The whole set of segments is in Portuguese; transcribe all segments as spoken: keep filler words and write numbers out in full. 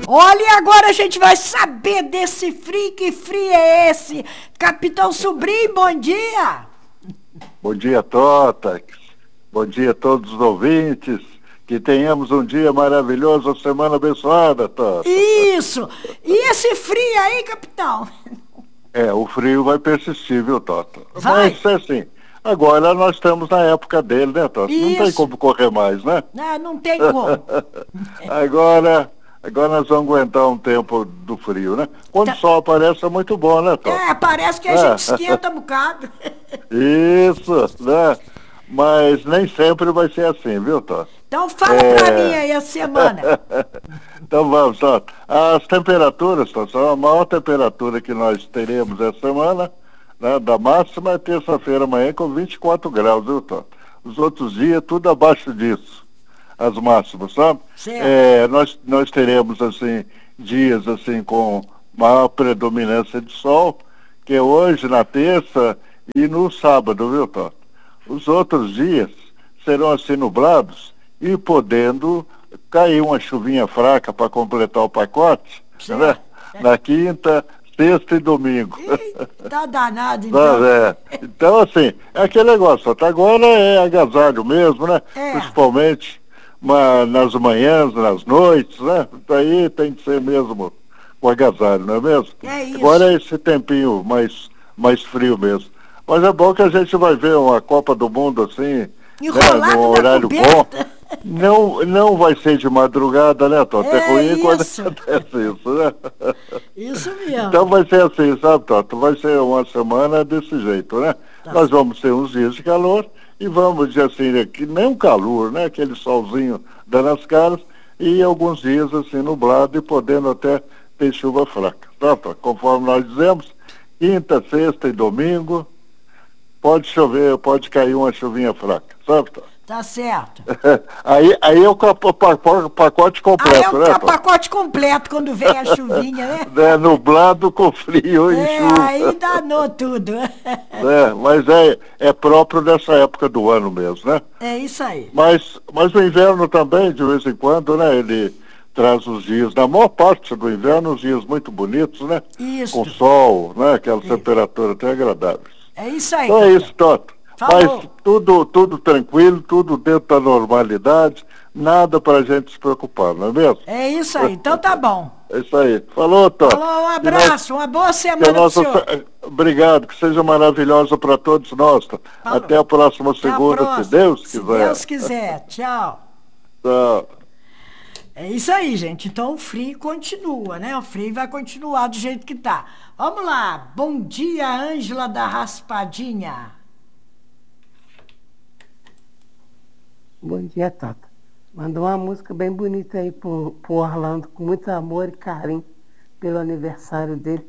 Olha, e agora a gente vai saber desse frio, que frio é esse? Capitão Sobrinho, bom dia! Bom dia, Tota. Bom dia a todos os ouvintes. Que tenhamos um dia maravilhoso, uma semana abençoada, Tota. Isso! E esse frio aí, capitão? É, o frio vai persistir, viu, Tota? Vai! Mas, é assim, agora nós estamos na época dele, né, Tota? Não tem Isso! como correr mais, né? Ah, não tem como. Agora, agora nós vamos aguentar um tempo do frio, né? Quando o Tá- sol aparece é muito bom, né, Tota? É, parece que a gente É, esquenta um bocado. isso, né? Mas nem sempre vai ser assim, viu, Tota? Então fala pra mim É... aí a semana. Então vamos, ó. As temperaturas, tá, só a maior temperatura que nós teremos essa semana, né, da máxima é terça-feira amanhã com vinte e quatro graus, viu, Tó? Os outros dias tudo abaixo disso, as máximas, sabe? Certo. É, nós, nós teremos, assim, dias, assim, com maior predominância de sol, que é hoje, na terça e no sábado, viu, Tó? Os outros dias serão, assim, nublados e podendo cair uma chuvinha fraca para completar o pacote, né? Certo. Na quinta, sexta e domingo. Ih, tá danado Sabe, então. é. Então, assim, é aquele negócio, até agora é agasalho mesmo, né? É, Principalmente ma- nas manhãs, nas noites, né? Daí tem que ser mesmo com agasalho, não é mesmo? é Agora isso. é esse tempinho mais, mais frio mesmo. Mas é bom que a gente vai ver uma Copa do Mundo assim, né? Num Enrolado na horário bom. coberta. Não, não vai ser de madrugada, né, Toto? É É ruim quando isso. acontece isso, né? Isso Então mesmo. vai ser assim, sabe, Toto? Vai ser uma semana desse jeito, né? Tá, Nós vamos ter uns dias de calor e vamos dizer assim, que nem um calor, né? Aquele solzinho dando as caras e alguns dias assim nublado e podendo até ter chuva fraca, tá, Toto? Conforme nós dizemos, quinta, sexta e domingo pode chover, pode cair uma chuvinha fraca, sabe, Toto? tá certo. Aí, aí é o capo- papo- pacote Aí é completo, o né, ca- Tó? pacote completo quando vem a chuvinha, né? Né, nublado com frio e É, chuva. aí danou tudo. Né? Mas é, é próprio dessa época do ano mesmo, né? É isso aí. Mas, mas o inverno também, de vez em quando, né? Ele traz os dias, na maior parte do inverno, os dias muito bonitos, né? Com Isso. sol, né? Aquelas Isso. temperaturas até agradáveis. É isso aí, Então é capitão. isso, Toto. Mas Falou. tudo, tudo tranquilo, tudo dentro da normalidade, nada para a gente se preocupar, não é mesmo? É isso aí. Então tá bom. É isso aí. Falou, Toto. Falou, um Que, nós, abraço, uma boa que a semana pro nossa. senhor. Obrigado, que seja maravilhosa para todos nós. Tá? Falou. Até a próxima Até a segunda, se próxima. Deus Se quiser. Deus quiser. Tchau. Tchau. É isso aí, gente. Então o frio continua, né? O frio vai continuar do jeito que tá. Vamos lá. Bom dia, Ângela da Raspadinha. Bom dia, Tata. Mandou uma música bem bonita aí pro, pro Orlando, com muito amor e carinho, pelo aniversário dele.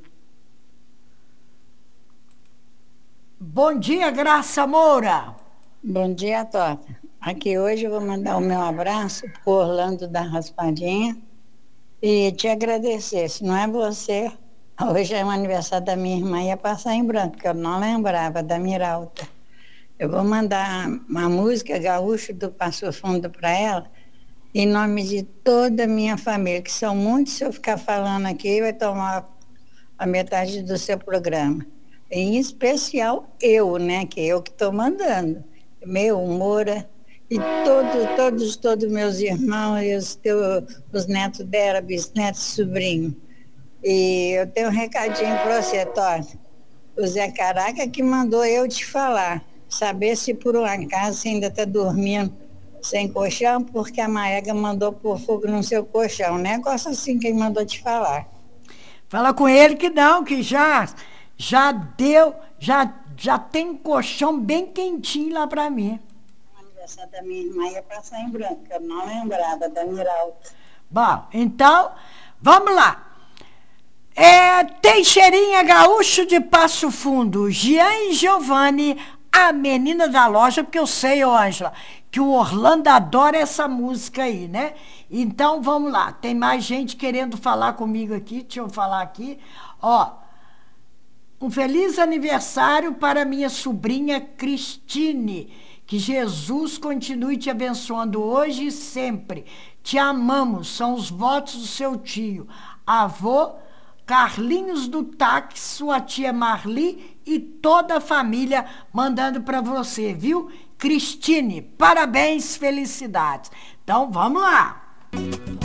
Bom dia, Graça Moura. Bom dia, Tota. Aqui hoje eu vou mandar o meu abraço para o Orlando da Raspadinha e te agradecer. Se não é você, hoje é o aniversário da minha irmã, ia passar em branco, que eu não lembrava, da Miralta. Eu vou mandar uma música gaúcha do Passo Fundo para ela, em nome de toda a minha família, que são muitos, se eu ficar falando aqui, vai tomar a metade do seu programa. Em especial eu, né, que eu que estou mandando. Meu, Moura, e todo, todos, todos meus irmãos, e os, teu, os netos dela, bisnetos, sobrinho. E eu tenho um recadinho para você, Tota. O Zé Caraca que mandou eu te falar. Saber se por um acaso você ainda está dormindo sem colchão, porque a Maega mandou pôr fogo no seu colchão. Um negócio assim que ele mandou te falar. Fala com ele que não, que já, já deu, já, já tem um colchão bem quentinho lá pra mim. O aniversário da minha irmã ia passar em branco, eu não lembrava da Miralta. Bom, então, vamos lá. É, Teixeirinha Gaúcho de Passo Fundo, Jean e Giovanni, a menina da loja, porque eu sei, ô Ângela, que o Orlando adora essa música aí, né? Então, vamos lá. Tem mais gente querendo falar comigo aqui, deixa eu falar aqui. Ó, um feliz aniversário para minha sobrinha Cristine. Que Jesus continue te abençoando hoje e sempre. Te amamos, são os votos do seu tio. Avô Carlinhos do Táxi, sua tia Marli e toda a família mandando para você, viu? Cristine, parabéns, felicidades. Então, vamos lá.